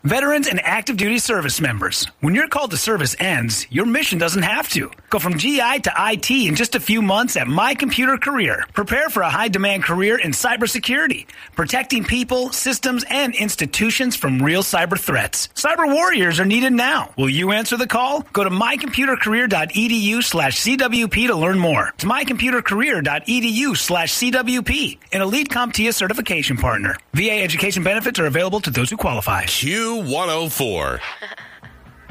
Veterans and active duty service members. When your call to service ends, your mission doesn't have to. Go from GI to IT in just a few months at My Computer Career. Prepare for a high-demand career in cybersecurity, protecting people, systems, and institutions from real cyber threats. Cyber warriors are needed now. Will you answer the call? Go to mycomputercareer.edu/CWP to learn more. It's mycomputercareer.edu/CWP, an elite CompTIA certification partner. VA education benefits are available to those who qualify. Q104.